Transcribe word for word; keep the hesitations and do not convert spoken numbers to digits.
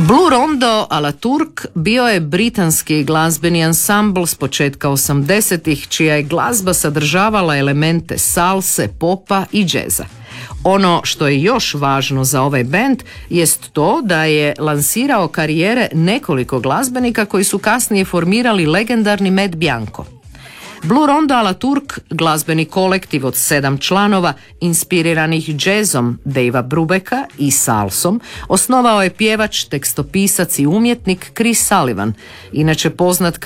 Blue Rondo a la Turk bio je britanski glazbeni ansambl s početka osamdesetih, čija je glazba sadržavala elemente salse, popa i džeza. Ono što je još važno za ovaj bend jest to da je lansirao karijere nekoliko glazbenika koji su kasnije formirali legendarni Mad Bianco. Blue Rondo a la Turk, glazbeni kolektiv od sedam članova, inspiriranih džezom Davea Brubecka i salsom, osnovao je pjevač, tekstopisac i umjetnik Chris Sullivan, inače poznat